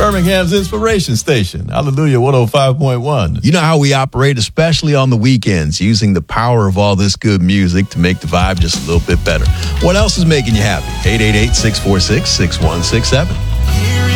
Birmingham's Inspiration Station. Hallelujah 105.1. You know how we operate, especially on the weekends, using the power of all this good music to make the vibe just a little bit better. What else is making you happy? 888-646-6167.